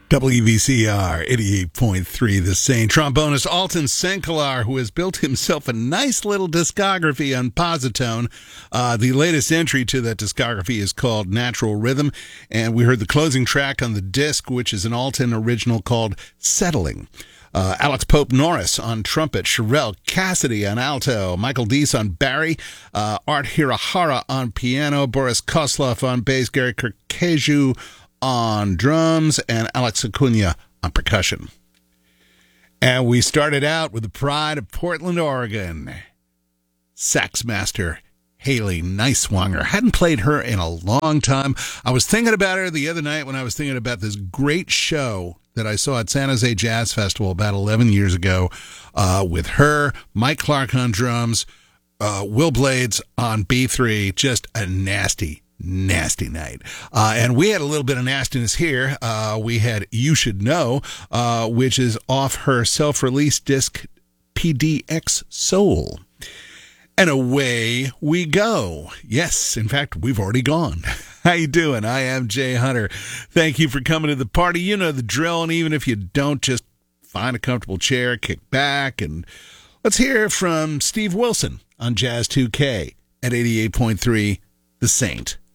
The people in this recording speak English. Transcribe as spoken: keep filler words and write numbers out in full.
W V C R eighty-eight point three, The Saint. Trombonist Alton Senkelar, who has built himself a nice little discography on Positone. Uh, the latest entry to that discography is called Natural Rhythm, and we heard the closing track on the disc, which is an Alton original called Settling. Uh, Alex Pope Norris on trumpet, Sherelle Cassidy on alto, Michael Deese on Barry, uh, Art Hirahara on piano, Boris Kozlov on bass, Gary Kirkeju on drums, and Alex Acuna on percussion. And we started out with the pride of Portland, Oregon, sax master Haley Neiswanger. Hadn't played her in a long time. I was thinking about her the other night when I was thinking about this great show that I saw at San Jose Jazz Festival about eleven years ago uh, with her, Mike Clark on drums, uh, Will Blades on B three, just a nasty Nasty night. Uh, and we had a little bit of nastiness here. Uh, we had You Should Know, uh, which is off her self-released disc, P D X Soul. And away we go. Yes, in fact, we've already gone. How you doing? I am Jay Hunter. Thank you for coming to the party. You know the drill, and even if you don't, just find a comfortable chair, kick back, and let's hear from Steve Wilson on Jazz two K at eighty-eight point three, The Saint.